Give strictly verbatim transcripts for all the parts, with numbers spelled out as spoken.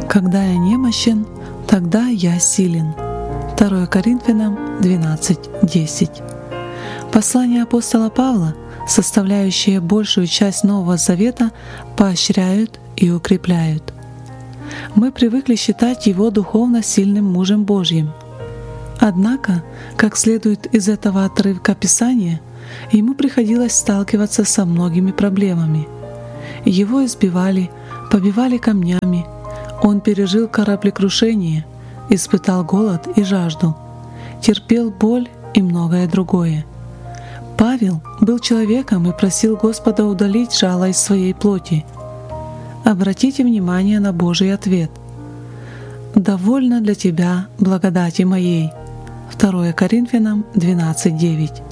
Когда я немощен, тогда я силен. второе Коринфянам двенадцать десять. Послания апостола Павла, составляющие большую часть Нового Завета, поощряют и укрепляют. Мы привыкли считать его духовно сильным мужем Божьим. Однако, как следует из этого отрывка Писания, ему приходилось сталкиваться со многими проблемами. Его избивали, побивали камнями, он пережил кораблекрушение, испытал голод и жажду, терпел боль и многое другое. Павел был человеком и просил Господа удалить жало из своей плоти. Обратите внимание на Божий ответ. «Довольно для тебя благодати моей» второе Коринфянам двенадцать девять.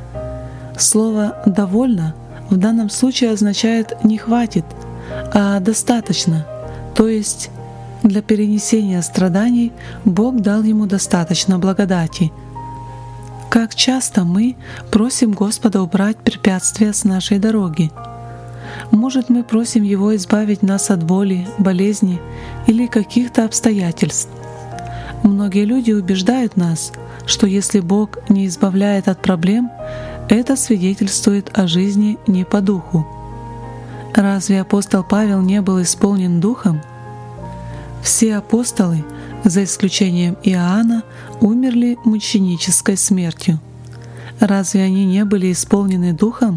Слово «довольно» в данном случае означает «не хватит», а «достаточно», то есть для перенесения страданий Бог дал ему достаточно благодати. Как часто мы просим Господа убрать препятствия с нашей дороги? Может, мы просим Его избавить нас от боли, болезни или каких-то обстоятельств? Многие люди убеждают нас, что если Бог не избавляет от проблем, это свидетельствует о жизни не по духу. Разве апостол Павел не был исполнен Духом? Все апостолы, за исключением Иоанна, умерли мученической смертью. Разве они не были исполнены Духом?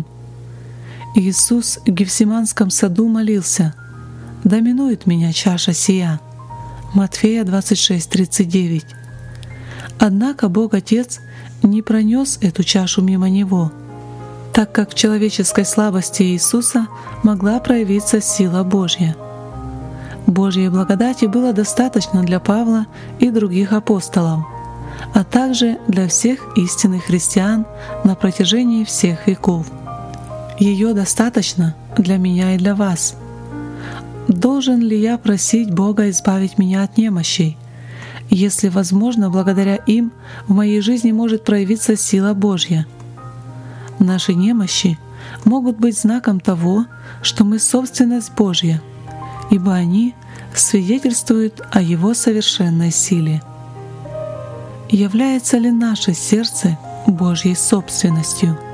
Иисус в Гефсиманском саду молился: «Да минует меня чаша сия» Матфея двадцать шесть тридцать девять. Однако Бог Отец не пронес эту чашу мимо Него, так как в человеческой слабости Иисуса могла проявиться сила Божья. Божьей благодати было достаточно для Павла и других апостолов, а также для всех истинных христиан на протяжении всех веков. Ее достаточно для меня и для вас. Должен ли я просить Бога избавить меня от немощей, если, возможно, благодаря им в моей жизни может проявиться сила Божья? Наши немощи могут быть знаком того, что мы собственность Божья, ибо они свидетельствуют о Его совершенной силе. Является ли наше сердце Божьей собственностью?